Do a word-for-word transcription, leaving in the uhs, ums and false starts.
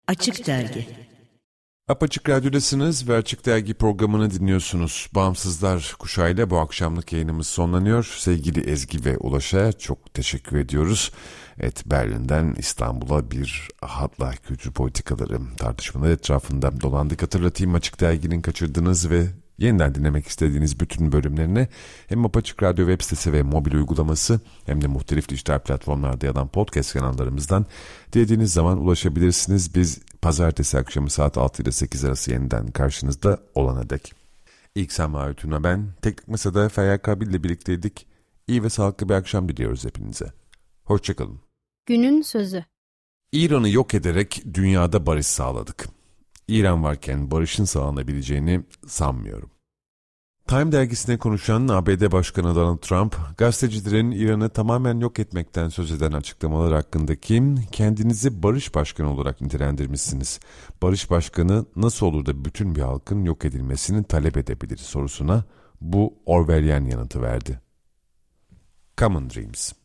Açık Dergi. Apaçık Radyo'dasınız ve Açık Dergi programını dinliyorsunuz. Bağımsızlar kuşağıyla bu akşamlık yayınımız sonlanıyor. Sevgili Ezgi ve Ulaş'a çok teşekkür ediyoruz. Evet, Berlin'den İstanbul'a bir hatla kültür politikaları tartışmaları etrafında dolandık. Hatırlatayım, Açık Dergi'nin kaçırdığınız ve yeniden dinlemek istediğiniz bütün bölümlerini hem Apaçık Radyo web sitesi ve mobil uygulaması hem de muhtelif dijital platformlarda ya da podcast kanallarımızdan dilediğiniz zaman ulaşabilirsiniz. Biz pazartesi akşamı saat altı ile sekiz arası yeniden karşınızda olana dek. İlk Sema Ötün'e ben, Teknik Masa'da Feyyal Kabil ile birlikteydik. İyi ve sağlıklı bir akşam diliyoruz hepinize. Hoşçakalın. Günün sözü. İran'ı yok ederek dünyada barış sağladık. İran varken barışın sağlanabileceğini sanmıyorum. Time dergisine konuşan A B D Başkanı Donald Trump, gazetecilerin İran'ı tamamen yok etmekten söz eden açıklamalar hakkındaki kendinizi barış başkanı olarak nitelendirmişsiniz. Barış başkanı nasıl olur da bütün bir halkın yok edilmesini talep edebilir sorusuna bu Orwellian yanıtı verdi. Common Dreams.